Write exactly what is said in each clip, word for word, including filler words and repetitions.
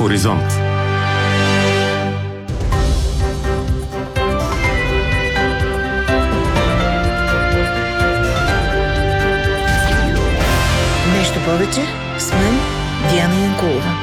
Хоризонт. Нещо повече с мен Диана Янкулова.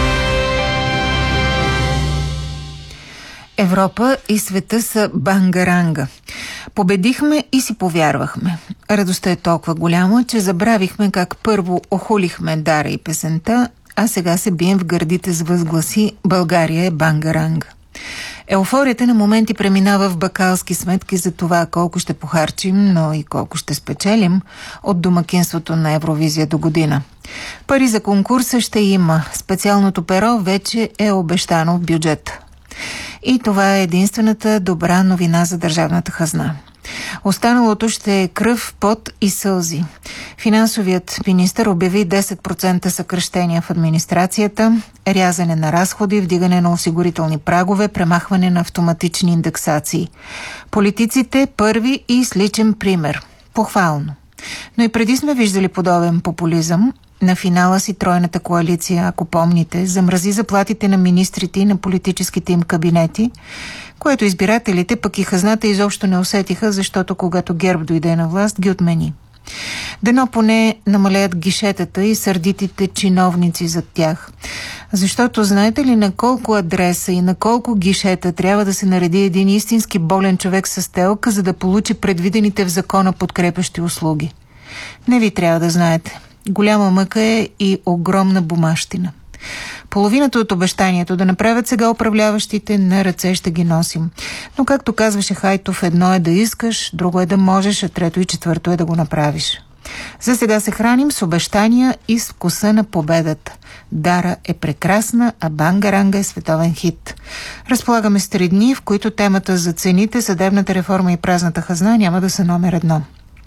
Европа и света са бангаранга. Победихме и си повярвахме. Радостта е толкова голяма, че забравихме как първо охулихме Дара и песента, а сега се бием в гърдите с възгласи «България е бангаранга». Еуфорията на моменти преминава в бакалски сметки за това колко ще похарчим, но и колко ще спечелим от домакинството на Евровизия до година. Пари за конкурса ще има. Специалното перо вече е обещано в бюджета. И това е единствената добра новина за държавната хазна. Останалото ще е кръв, пот и сълзи. Финансовият министър обяви десет процента съкращения в администрацията, рязане на разходи, вдигане на осигурителни прагове, премахване на автоматични индексации. Политиците първи и с личен пример. Похвално. Но и преди сме виждали подобен популизъм. На финала си тройната коалиция, ако помните, замрази заплатите на министрите и на политическите им кабинети, което избирателите, пък и хазната изобщо не усетиха, защото когато ГЕРБ дойде на власт, ги отмени. Дано поне намалеят гишетата и сърдитите чиновници зад тях. Защото знаете ли на колко адреса и на колко гишета трябва да се нареди един истински болен човек с телка, за да получи предвидените в закона подкрепящи услуги? Не ви трябва да знаете. Голяма мъка е и огромна бумащина. Половината от обещанието да направят сега управляващите на ръце ще ги носим. Но както казваше Хайтов, едно е да искаш, друго е да можеш, а трето и четвърто е да го направиш. За сега се храним с обещания и с вкуса на победата. Дара е прекрасна, а бангаранга е световен хит. Разполагаме с три дни, в които темата за цените, съдебната реформа и празната хазна няма да са номер едно.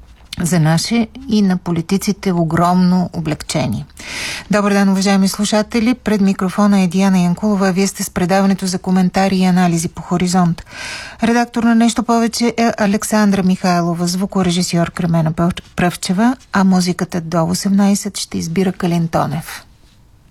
За наше и на политиците огромно облегчение. Добър ден, уважаеми слушатели. Пред микрофона е Диана Янкулова, а вие сте с предаването за коментари и анализи по Хоризонт. Редактор на Нещо повече е Александра Михайлова, звукорежисьор Кремена Пръвчева, а музиката до осемнайсет ще избира Калин Тонев.